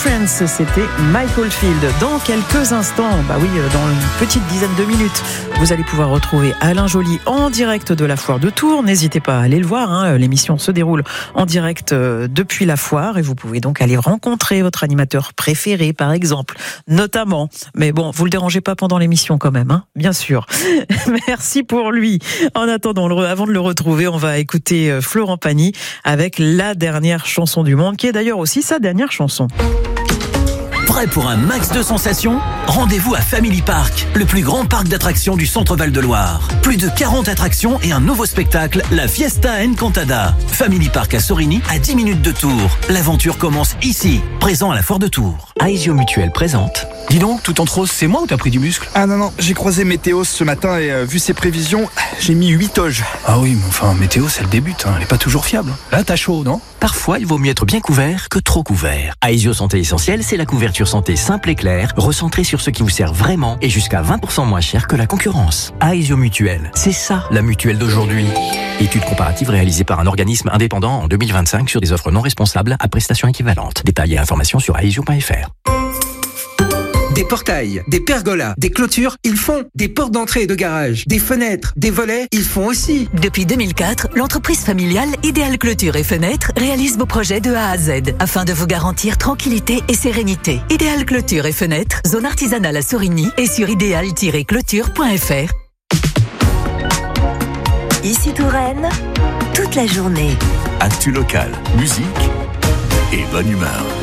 Friends, c'était Michael Field. Dans quelques instants, dans une petite dizaine de minutes, vous allez pouvoir retrouver Alain Joly en direct de la foire de Tours. N'hésitez pas à aller le voir, l'émission se déroule en direct depuis la foire et vous pouvez donc aller rencontrer votre animateur préféré, par exemple, notamment. Mais bon, vous le dérangez pas pendant l'émission quand même, bien sûr. Merci pour lui. En attendant, avant de le retrouver, on va écouter Florent Pagny avec la dernière chanson du monde, qui est d'ailleurs aussi sa dernière chanson. Prêt pour un max de sensations ? Rendez-vous à Family Park, le plus grand parc d'attractions du Centre-Val de Loire. Plus de 40 attractions et un nouveau spectacle, la Fiesta Encantada. Family Park à Sorigny, à 10 minutes de Tours. L'aventure commence ici, présent à la foire de Tours. Aesio Mutuel présente. Dis donc, tout en rose, c'est moi ou t'as pris du muscle ? Ah non, j'ai croisé Météo ce matin et vu ses prévisions, j'ai mis 8 toges. Ah oui, mais enfin, Météo, elle débute, elle est pas toujours fiable. Là, t'as chaud, non ? Parfois, il vaut mieux être bien couvert que trop couvert. Aesio Santé Essentielle, c'est la couverture santé simple et claire, recentrée sur ce qui vous sert vraiment et jusqu'à 20% moins cher que la concurrence. Aesio Mutuel, c'est ça la mutuelle d'aujourd'hui. Étude comparative réalisée par un organisme indépendant en 2025 sur des offres non responsables à prestations équivalentes. Détails et informations sur aesio.fr. Des portails, des pergolas, des clôtures, ils font. Des portes d'entrée et de garage, des fenêtres, des volets, ils font aussi. Depuis 2004, l'entreprise familiale Idéal Clôture et Fenêtres réalise vos projets de A à Z afin de vous garantir tranquillité et sérénité. Idéal Clôture et Fenêtres, zone artisanale à Sorigny et sur idéal-clôture.fr. Ici Touraine, toute la journée. Actu local, musique et bonne humeur.